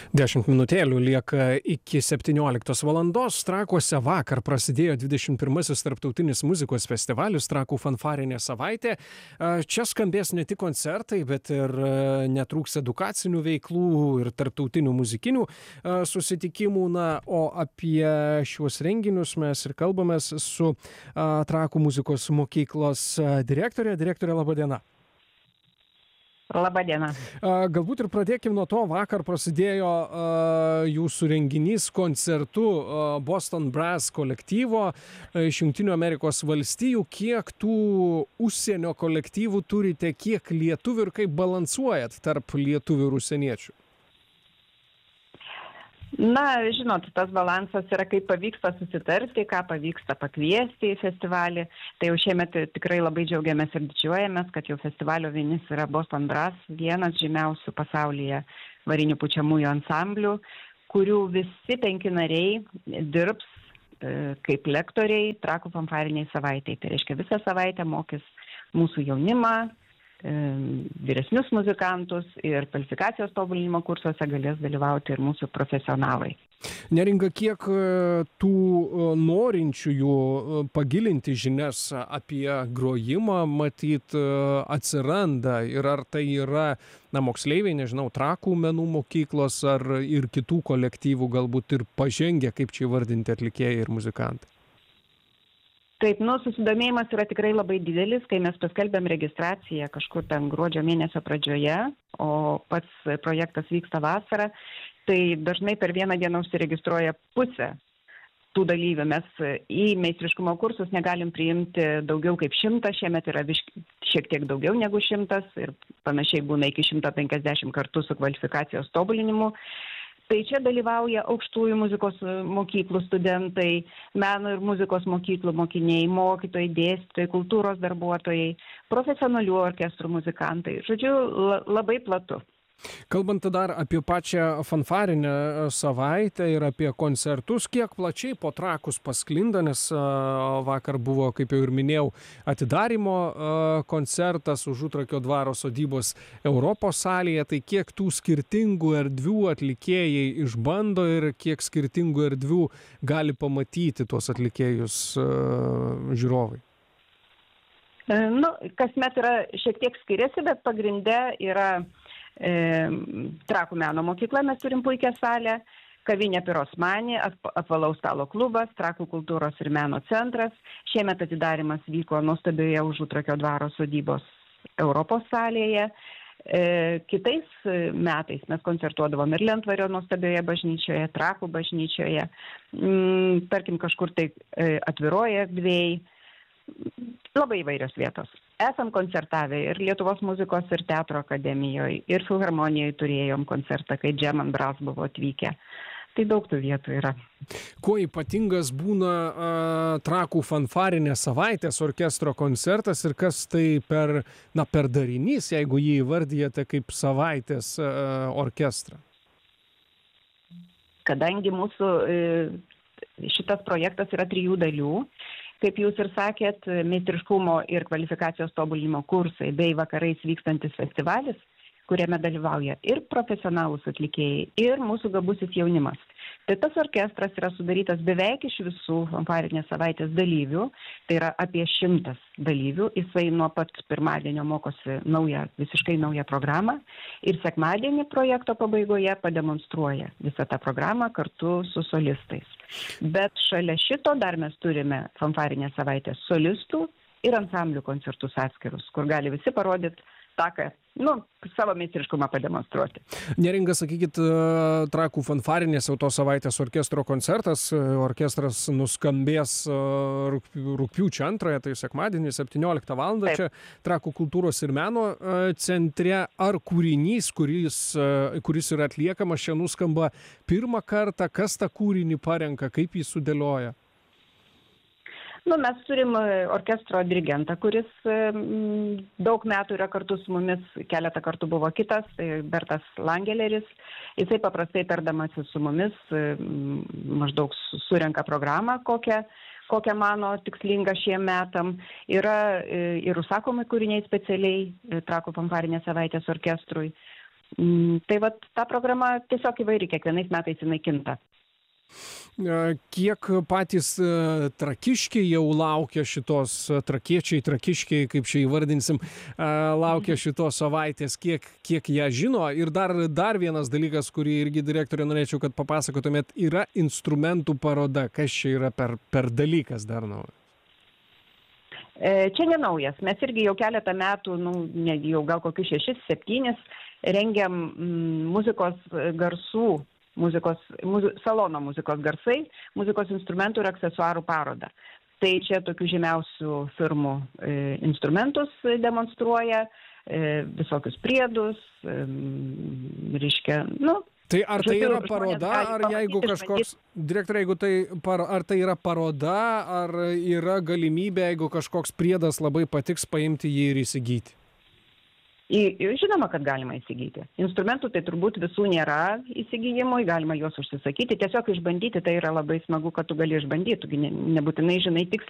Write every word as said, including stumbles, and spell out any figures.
Dešimt minutėlių lieka iki septynioliktos valandos. Trakuose vakar prasidėjo dvidešimt pirmasis tarptautinis muzikos festivalis Trakų fanfarinė savaitė. Čia skambės ne tik koncertai, bet ir netrūks edukacinių veiklų ir tarptautinių muzikinių susitikimų. Na, o apie šiuos renginius mes ir kalbamės su Trakų muzikos mokyklos direktorė. Direktorė, laba diena. Labą dieną. Galbūt ir pradėkim nuo to, vakar prasidėjo uh, jūsų renginys koncertu uh, Boston Brass kolektyvo uh, iš Jungtinių Amerikos valstijų. Kiek tų užsienio kolektyvų turite, kiek lietuvių ir kaip balansuojat tarp lietuvių ir užsieniečių? Na, žinot, tas balansas yra, kaip pavyksta susitarti, ką pavyksta pakviesti į festivalį. Tai jau šiemet tikrai labai džiaugiamės ir didžiuojamės, kad jau festivalio vienis yra Boston Brass, vienas žymiausių pasaulyje varinių pučiamųjų ansamblių, kurių visi penki nariai dirbs e, kaip lektoriai Trakų fanfariniai savaitei. Tai reiškia, visą savaitę mokys mūsų jaunimą, vyresnius muzikantus ir kvalifikacijos tobulinimo kursuose galės dalyvauti ir mūsų profesionalai. Neringa, kiek tų norinčiųjų pagilinti žinias apie grojimą matyt atsiranda ir ar tai yra na, moksleiviai, nežinau, Trakų menų mokyklos ar ir kitų kolektyvų galbūt ir pažengę, kaip čia įvardinti atlikėjai ir muzikantai? Taip, nu, susidomėjimas yra tikrai labai didelis, kai mes paskelbėm registraciją kažkur ten gruodžio mėnesio pradžioje, o pats projektas vyksta vasarą, tai dažnai per vieną dieną užsiregistruoja pusę tų dalyvių. Mes į meistriškumo kursus negalim priimti daugiau kaip šimtą, šiemet yra viš, šiek tiek daugiau negu šimtas ir panašiai būna iki šimto penkiasdešimt kartų su kvalifikacijos tobulinimu. Tai čia dalyvauja aukštųjų muzikos mokyklų studentai, meno ir muzikos mokyklų mokiniai, mokytojai, dėstytojai, kultūros darbuotojai, profesionalių orkestrų muzikantai. Žodžiu, labai platu. Kalbant dar apie pačią fanfarinę savaitę ir apie koncertus, kiek plačiai po Trakus pasklinda, nes vakar buvo, kaip jau ir minėjau, atidarymo koncertas Užutrakio dvaro sodybos Europos salėje, tai kiek tų skirtingų erdvių atlikėjai išbando ir kiek skirtingų erdvių gali pamatyti tuos atlikėjus žiūrovai? Nu, kasmet yra šiek tiek skiriasi, bet pagrinde yra E, Trakų meno mokykla, mes turim puikią salę, kavinė Pirosmani, apvalaus stalo klubas, Trakų kultūros ir meno centras. Šiemet atidarimas vyko nuostabioje Užutrakio dvaro sodybos Europos salėje. E, kitais metais mes koncertuodavom ir Lentvario nuostabioje bažnyčioje, Trakų bažnyčioje, mm, tarkim kažkur tai e, atviroje erdvėje. Labai įvairios vietos. Esam koncertavę ir Lietuvos muzikos ir teatro akademijoje, ir filharmonijoje turėjom koncertą, kai Jam and Brass buvo atvykę. Tai daug tų vietų yra. Kuo ypatingas būna a, Trakų fanfarinės savaitės orkestro koncertas ir kas tai per, na, per darinys, jeigu jį įvardyjate kaip savaitės a, orkestrą? Kadangi mūsų e, šitas projektas yra trijų dalių, kaip jūs ir sakėt, meistriškumo ir kvalifikacijos tobulinimo kursai bei vakarais vykstantis festivalis, kuriame dalyvauja ir profesionalūs atlikėjai, ir mūsų gabusis jaunimas. Tai tas orkestras yra sudarytas beveik iš visų fanfarinės savaitės dalyvių, tai yra apie šimtas dalyvių. Jisai nuo pat pirmadienio mokosi naują, visiškai naują programą ir sekmadienį projekto pabaigoje pademonstruoja visą tą programą kartu su solistais. Bet šalia šito dar mes turime fanfarinės savaitės solistų ir ansamblių koncertus atskirus, kur gali visi parodyti tą, ką, nu, savo meistriškumą pademonstruoti. Neringa, sakykit, Trakų fanfarinės jau tos savaitės orkestro koncertas, orkestras nuskambės rugpjūčio antrąją, tai sekmadienį, septynioliktą valandą, čia Trakų kultūros ir meno centre. Ar kūrinys, kuris, kuris yra atliekamas, čia nuskamba pirmą kartą, kas tą kūrinį parenka, kaip jį sudėlioja? Nu, mes turim orkestro dirigentą, kuris daug metų yra kartu su mumis, keletą kartų buvo kitas, tai Bertas Langeleris. Jisai paprastai tardamasis su mumis maždaug surenka programą, kokią, kokią mano tikslinga šiem metam. Yra ir užsakomi kūriniai specialiai Trakų fanfarinės savaitės orkestrui. Tai vat ta programa tiesiog įvairi, kiekvienais metais jinai kinta. Kiek patys trakiškiai jau laukia šitos, trakiečiai, trakiškiai, kaip čia įvardinsim, laukia šitos savaitės, kiek, kiek ją žino. Ir dar, dar vienas dalykas, kurį irgi direktorė norėčiau, kad papasakotumėt, yra instrumentų paroda. Kas čia yra per, per dalykas dar naujas? Čia nenaujas. Mes irgi jau keletą metų, nu, ne, jau gal kokius šešis, septynis, rengiam mm, muzikos garsų, muzikos, muzi, salono muzikos garsai, muzikos instrumentų ir aksesuarų parodą. Tai čia tokių žymiausių firmų e, instrumentus demonstruoja, e, visokius priedus, e, reiškia, nu, tai ar tai yra paroda, ar jeigu kažkoks, direktorė, jeigu tai, ar tai yra paroda, ar yra galimybė, jeigu kažkoks priedas labai patiks, paimti jį ir įsigyti? Žinoma, kad galima įsigyti. Instrumentų tai turbūt visų nėra įsigijimui, galima juos užsisakyti, tiesiog išbandyti, tai yra labai smagu, kad tu gali išbandyti, tu nebūtinai žinai tiksliai.